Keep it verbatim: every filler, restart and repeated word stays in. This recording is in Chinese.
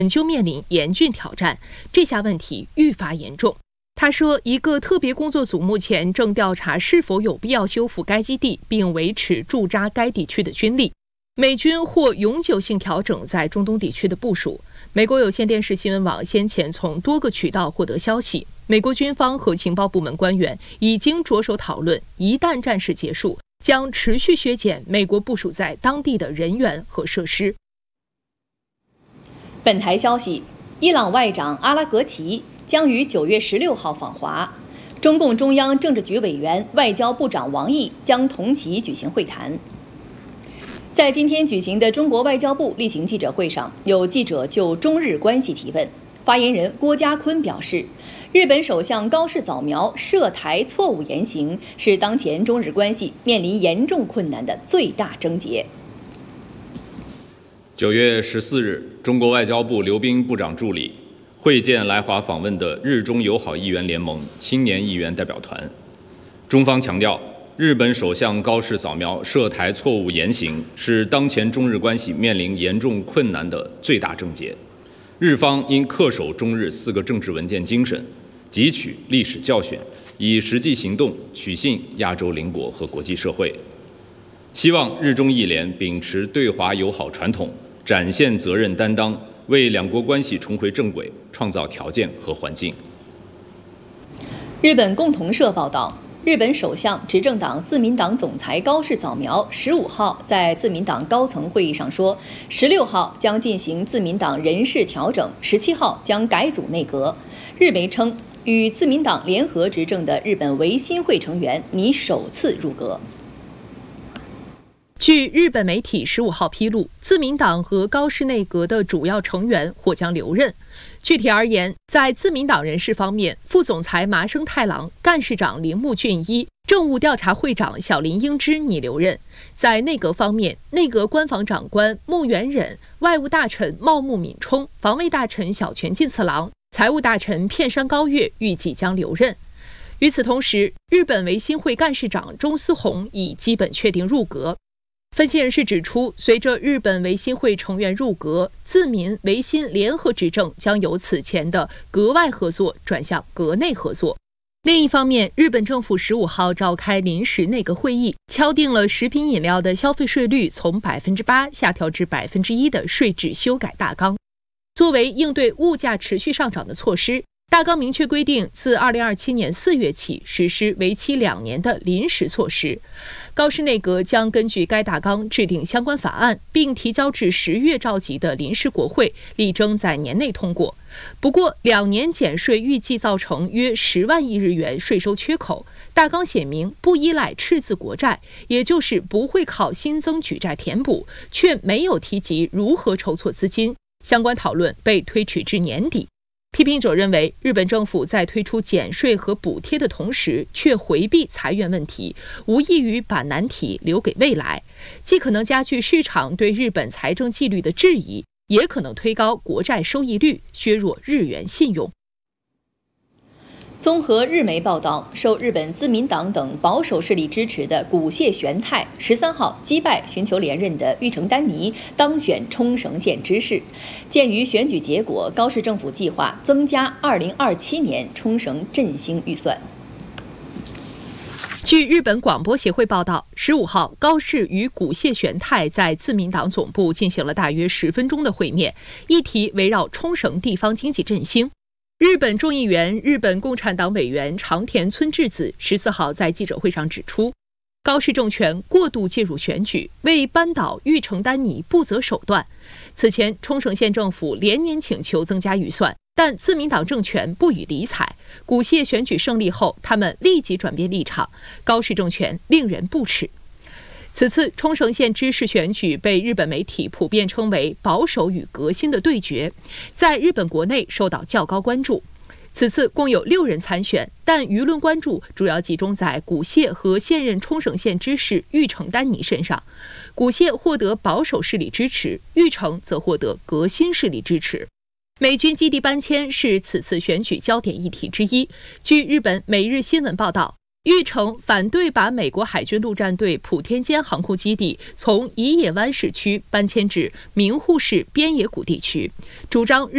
本就面临严峻挑战，这下问题愈发严重。他说，一个特别工作组目前正调查是否有必要修复该基地，并维持驻扎该地区的军力。美军或永久性调整在中东地区的部署。美国有线电视新闻网先前从多个渠道获得消息，美国军方和情报部门官员已经着手讨论，一旦战事结束，将持续削减美国部署在当地的人员和设施。 本台消息，伊朗外长阿拉格齐将于九月十六号访华，中共中央政治局委员、外交部长王毅将同其举行会谈。在今天举行的中国外交部例行记者会上，有记者就中日关系提问，发言人郭家坤表示，日本首相高市早苗涉台错误言行是当前中日关系面临严重困难的最大症结。 九月十四日，中国外交部刘彬部长助理会见来华访问的日中友好议员联盟青年议员代表团，中方强调，日本首相高市早苗涉台错误言行是当前中日关系面临严重困难的最大症结，日方应恪守中日四个政治文件精神，汲取历史教训，以实际行动取信亚洲邻国和国际社会。希望日中议联秉持对华友好传统，展现责任担当，为两国关系重回正轨创造条件和环境。 日本共同社报道，日本首相执政党自民党总裁高市早苗十五号在自民党高层会议上说，十六号将进行自民党人事调整，十七号将改组内阁。日媒称，与自民党联合执政的日本维新会成员拟首次入阁。 据日本媒体十五号披露，自民党和高市内阁的主要成员或将留任。具体而言，在自民党人事方面，副总裁麻生太郎、干事长铃木俊一、政务调查会长小林英之拟留任；在内阁方面，内阁官房长官木原忍、外务大臣茂木敏充、防卫大臣小泉进次郎、财务大臣片山高月预计将留任。与此同时，日本维新会干事长中司宏已基本确定入阁。分析人士指出，随着日本维新会成员入阁，自民维新联合执政将由此前的阁外合作转向阁内合作。另一方面，日本政府十五号召开临时内阁会议，敲定了食品饮料的消费税率从百分之八下调至百分之一的税制修改大纲。作为应对物价持续上涨的措施，大纲明确规定，自二零二七年四月起实施为期两年的临时措施。高市内阁将根据该大纲制定相关法案，并提交至十月召集的临时国会，力争在年内通过。不过，两年减税预计造成约十万亿日元税收缺口。大纲写明不依赖赤字国债，也就是不会靠新增举债填补，却没有提及如何筹措资金。相关讨论被推迟至年底。批评者认为，日本政府在推出减税和补贴的同时，却回避裁员问题，无异于把难题留给未来，既可能加剧市场对日本财政纪律的质疑，也可能推高国债收益率，削弱日元信用。 综合日媒报道，受日本自民党等保守势力支持的古谢玄太十三号击败寻求连任的玉城丹尼，当选冲绳县知事。鉴于选举结果，高市政府计划增加二零二七年冲绳振兴预算。 据日本广播协会报道，十五号，高市与古谢玄太在自民党总部进行了大约十分钟的会面，议题围绕冲绳地方经济振兴。日本众议员、日本共产党委员长田村智子十四号在记者会上指出，高市政权过度介入选举，为扳倒玉城丹尼不择手段。此前，冲绳县政府连年请求增加预算，但自民党政权不予理睬。古谢选举胜利后，他们立即转变立场，高市政权令人不齿。此次冲绳县知事选举被日本媒体普遍称为保守与革新的对决，在日本国内受到较高关注。此次共有六人参选，但舆论关注主要集中在古谢和现任冲绳县知事玉城丹尼身上。古谢获得保守势力支持，玉城则获得革新势力支持。美军基地搬迁是此次选举焦点议题之一。据日本每日新闻报道，玉城反对把美国海军陆战队普天间航空基地从宜野湾市区搬迁至名护市边野古地区，主张日